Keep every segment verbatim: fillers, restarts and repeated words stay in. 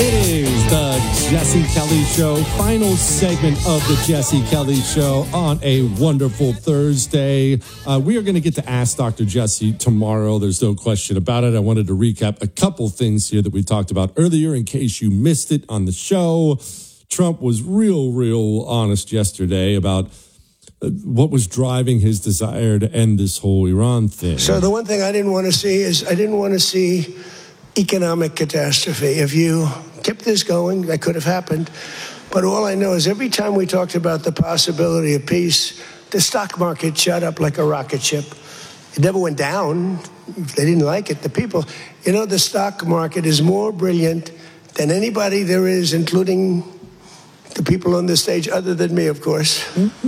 It is the Jesse Kelly Show, final segment of the Jesse Kelly Show on a wonderful Thursday. Uh, we are going to get to Ask Doctor Jesse tomorrow. There's no question about it. I wanted to recap a couple things here that we talked about earlier in case you missed it on the show. Trump was real, real honest yesterday about what was driving his desire to end this whole Iran thing. So the one thing I didn't want to see is I didn't want to see economic catastrophe. If you kept this going, that could have happened. But all I know is every time we talked about the possibility of peace, the stock market shot up like a rocket ship. It never went down. They didn't like it. The people, you know, the stock market is more brilliant than anybody there is, including the people on the stage, other than me, of course.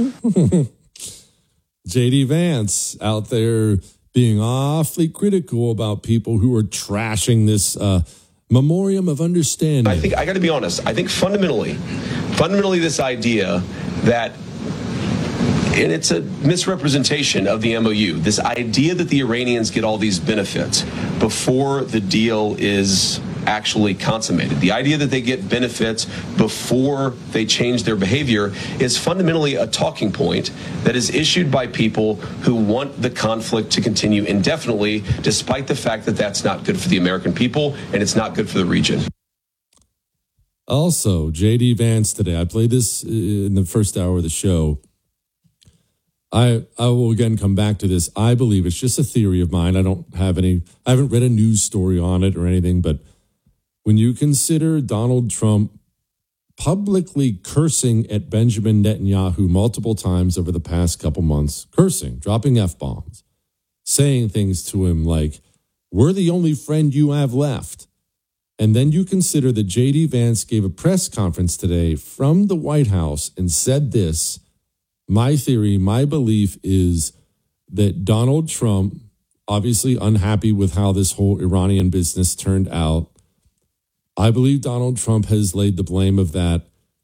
J D Vance out there being awfully critical about people who are trashing this uh, memoriam of understanding. I think I got to be honest. I think fundamentally, fundamentally, this idea that, and it's a misrepresentation of the M O U, this idea that the Iranians get all these benefits before the deal is actually consummated. The idea that they get benefits before they change their behavior is fundamentally a talking point that is issued by people who want the conflict to continue indefinitely, despite the fact that that's not good for the American people and it's not good for the region. Also, J D Vance today, I played this in the first hour of the show. I I will again come back to this. I believe it's just a theory of mine. I don't have any, I haven't read a news story on it or anything, but when you consider Donald Trump publicly cursing at Benjamin Netanyahu multiple times over the past couple months, cursing, dropping F-bombs, saying things to him like, we're the only friend you have left. And then you consider that J D Vance gave a press conference today from the White House and said this. My theory, my belief is that Donald Trump, obviously unhappy with how this whole Iranian business turned out, I believe Donald Trump has laid the blame of that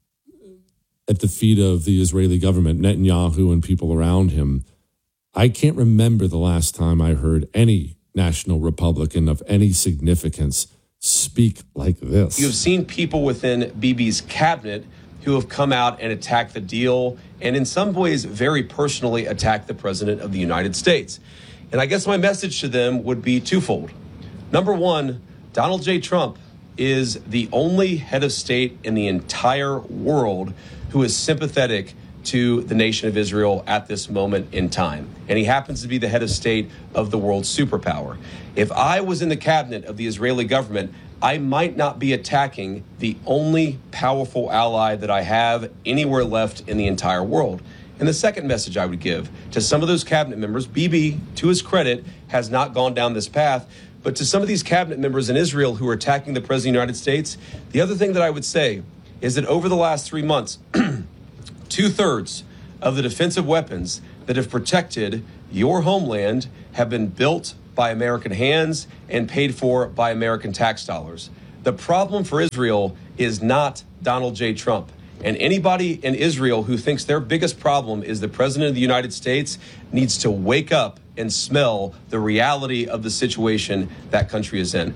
at the feet of the Israeli government, Netanyahu and people around him. I can't remember the last time I heard any national Republican of any significance speak like this. You've seen people within Bibi's cabinet who have come out and attacked the deal and in some ways very personally attacked the president of the United States. And I guess my message to them would be twofold. Number one, Donald J. Trump is the only head of state in the entire world who is sympathetic to the nation of Israel at this moment in time. And he happens to be the head of state of the world's superpower. If I was in the cabinet of the Israeli government, I might not be attacking the only powerful ally that I have anywhere left in the entire world. And the second message I would give to some of those cabinet members, Bibi, to his credit, has not gone down this path, but to some of these cabinet members in Israel who are attacking the president of the United States, the other thing that I would say is that over the last three months, two-thirds of the defensive weapons that have protected your homeland have been built by American hands and paid for by American tax dollars. The problem for Israel is not Donald J. Trump. And anybody in Israel who thinks their biggest problem is the president of the United States needs to wake up and smell the reality of the situation that country is in.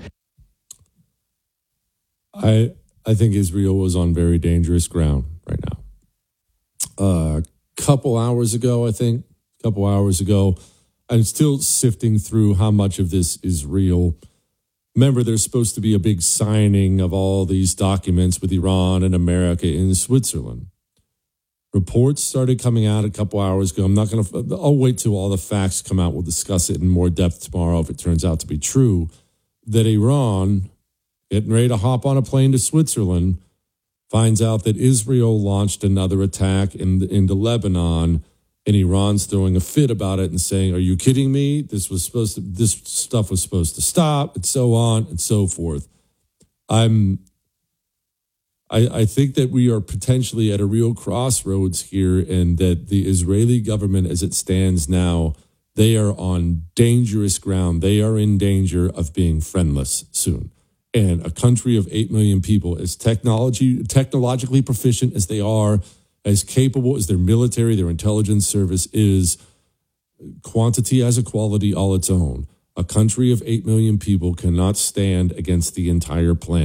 I I think Israel was on very dangerous ground right now. Uh, a couple hours ago, I think, a couple hours ago, I'm still sifting through how much of this is real. Remember, there's supposed to be a big signing of all these documents with Iran and America in Switzerland. Reports started coming out a couple hours ago. I'm not going to, I'll wait till all the facts come out. We'll discuss it in more depth tomorrow if it turns out to be true, that Iran, getting ready to hop on a plane to Switzerland, finds out that Israel launched another attack in, into Lebanon, and Iran's throwing a fit about it and saying, are you kidding me? This was supposed to, this stuff was supposed to stop, and so on and so forth. I'm, I, I think that we are potentially at a real crossroads here, and that the Israeli government as it stands now, they are on dangerous ground. They are in danger of being friendless soon. And a country of eight million people, as technology, technologically proficient as they are, as capable as their military, their intelligence service is, quantity has a quality all its own. A country of eight million people cannot stand against the entire planet.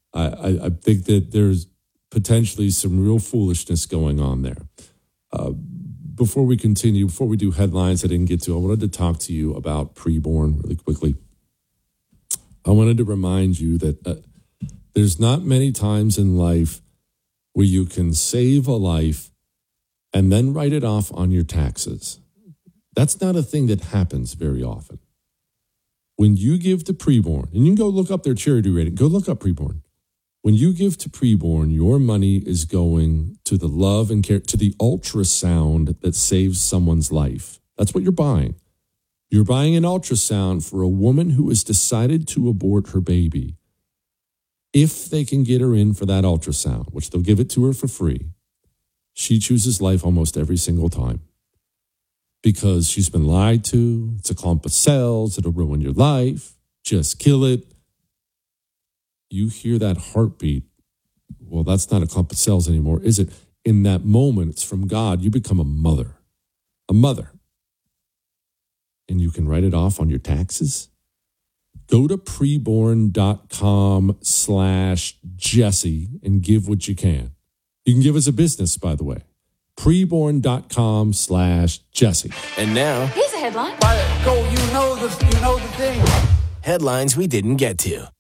I, I, I think that there's potentially some real foolishness going on there. Uh, before we continue, before we do headlines I didn't get to, I wanted to talk to you about preborn really quickly. I wanted to remind you that uh, there's not many times in life where you can save a life and then write it off on your taxes. That's not a thing that happens very often. When you give to preborn, and you can go look up their charity rating, go look up preborn. When you give to preborn, your money is going to the love and care, to the ultrasound that saves someone's life. That's what you're buying. You're buying an ultrasound for a woman who has decided to abort her baby. If they can get her in for that ultrasound, which they'll give it to her for free, she chooses life almost every single time. Because she's been lied to. It's a clump of cells. It'll ruin your life. Just kill it. You hear that heartbeat. Well, that's not a clump of cells anymore, is it? In that moment, it's from God. You become a mother. A mother. And you can write it off on your taxes. Go to preborn.com slash Jesse and give what you can. You can give us a business, by the way. Preborn.com slash Jesse. And now, here's a headline. By go, you know the you know the thing. Headlines we didn't get to.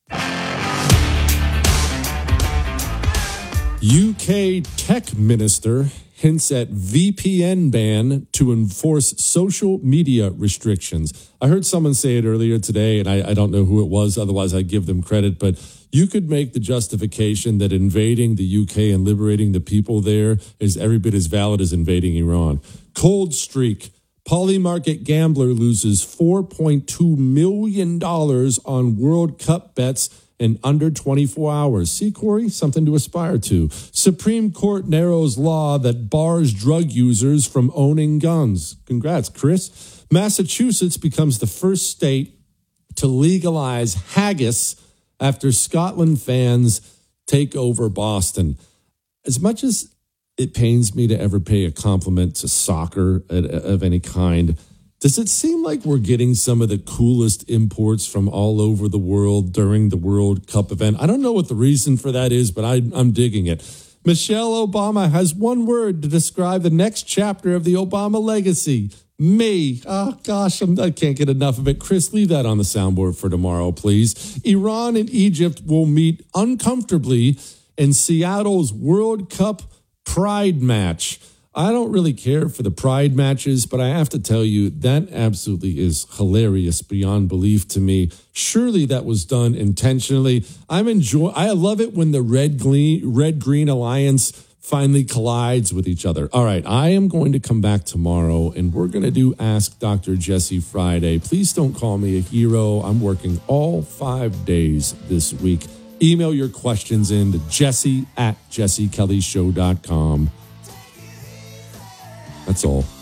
U K tech minister hints at V P N ban to enforce social media restrictions. I heard someone say it earlier today, and I, I don't know who it was. Otherwise, I'd give them credit. But you could make the justification that invading the U K and liberating the people there is every bit as valid as invading Iran. Cold streak. Polymarket gambler loses four point two million dollars on World Cup bets in under twenty-four hours. See, Corey, something to aspire to. Supreme Court narrows law that bars drug users from owning guns. Congrats, Chris. Massachusetts becomes the first state to legalize haggis after Scotland fans take over Boston. As much as it pains me to ever pay a compliment to soccer of any kind, does it seem like we're getting some of the coolest imports from all over the world during the World Cup event? I don't know what the reason for that is, but I, I'm digging it. Michelle Obama has one word to describe the next chapter of the Obama legacy. Me. Oh, gosh, I'm, I can't get enough of it. Chris, leave that on the soundboard for tomorrow, please. Iran and Egypt will meet uncomfortably in Seattle's World Cup Pride match. I don't really care for the pride matches, but I have to tell you, that absolutely is hilarious beyond belief to me. Surely that was done intentionally. I'm enjoy. I love it when the red green, red green alliance finally collides with each other. All right, I am going to come back tomorrow, and we're going to do Ask Doctor Jesse Friday. Please don't call me a hero. I'm working all five days this week. Email your questions in to jesse at jesse kelly show dot com. That's all.